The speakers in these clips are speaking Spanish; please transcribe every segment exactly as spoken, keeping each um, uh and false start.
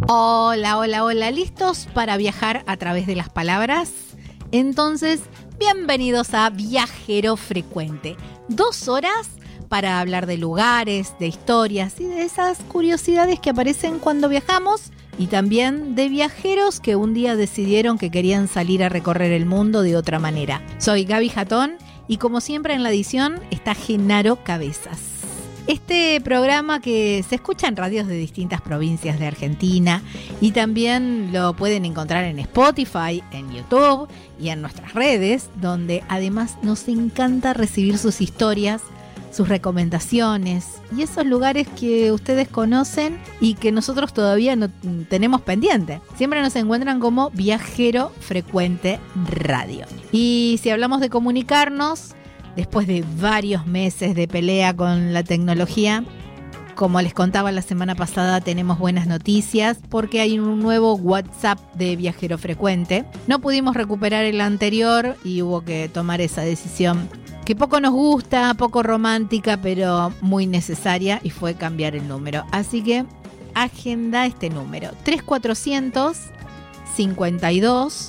Hola, hola, hola, ¿listos para viajar a través de las palabras? Entonces, bienvenidos a Viajero Frecuente. Dos horas para hablar de lugares, de historias y de esas curiosidades que aparecen cuando viajamos y también de viajeros que un día decidieron que querían salir a recorrer el mundo de otra manera. Soy Gaby Jatón y como siempre en la edición está Genaro Cabezas. Este programa que se escucha en radios de distintas provincias de Argentina y también lo pueden encontrar en Spotify, en YouTube y en nuestras redes, donde además nos encanta recibir sus historias, sus recomendaciones y esos lugares que ustedes conocen y que nosotros todavía no tenemos pendiente. Siempre nos encuentran como Viajero Frecuente Radio. Y si hablamos de comunicarnos, después de varios meses de pelea con la tecnología, como les contaba la semana pasada, tenemos buenas noticias porque hay un nuevo WhatsApp de Viajero Frecuente. No pudimos recuperar el anterior y hubo que tomar esa decisión que poco nos gusta, poco romántica, pero muy necesaria, y fue cambiar el número. Así que agenda este número: tres cuatrocientos cincuenta y dos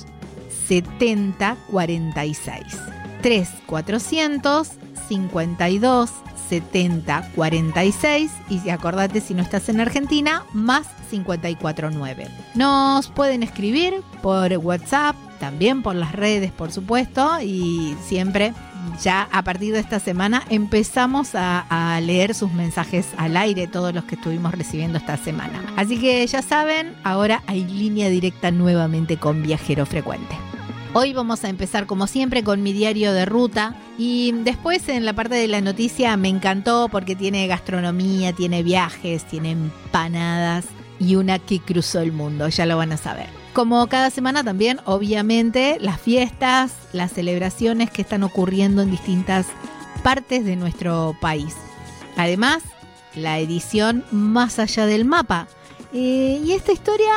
setenta cuarenta y seis. tres cuatrocientos cincuenta y dos setenta cuarenta y seis, y si acordate, si no estás en Argentina, más cincuenta y cuatro nueve. Nos pueden escribir por WhatsApp, también por las redes, por supuesto, y siempre, ya a partir de esta semana, empezamos a, a leer sus mensajes al aire, todos los que estuvimos recibiendo esta semana. Así que ya saben, ahora hay línea directa nuevamente con Viajero Frecuente. Hoy vamos a empezar como siempre con mi diario de ruta y después en la parte de la noticia me encantó porque tiene gastronomía, tiene viajes, tiene empanadas y una que cruzó el mundo, ya lo van a saber. Como cada semana también, obviamente, las fiestas, las celebraciones que están ocurriendo en distintas partes de nuestro país. Además, la edición Más allá del mapa. Eh, y esta historia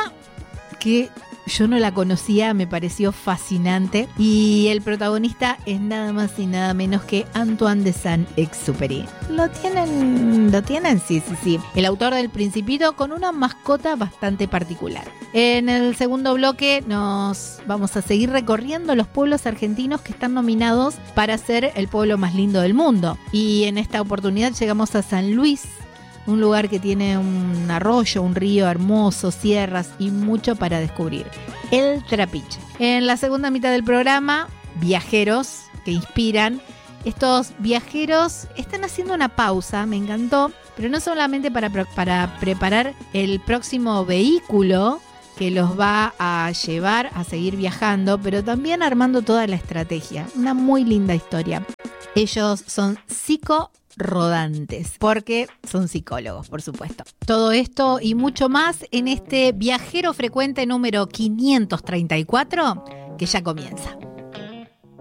que yo no la conocía, me pareció fascinante. Y el protagonista es nada más y nada menos que Antoine de Saint-Exupéry. ¿Lo tienen? ¿Lo tienen? Sí, sí, sí. El autor del Principito con una mascota bastante particular. En el segundo bloque nos vamos a seguir recorriendo los pueblos argentinos que están nominados para ser el pueblo más lindo del mundo. Y en esta oportunidad llegamos a San Luis, un lugar que tiene un arroyo, un río hermoso, sierras y mucho para descubrir. El Trapiche. En la segunda mitad del programa, viajeros que inspiran. Estos viajeros están haciendo una pausa, me encantó, pero no solamente para, para preparar el próximo vehículo que los va a llevar a seguir viajando, pero también armando toda la estrategia. Una muy linda historia. Ellos son psico-rodantes, porque son psicólogos, por supuesto. Todo esto y mucho más en este Viajero Frecuente número quinientos treinta y cuatro, que ya comienza.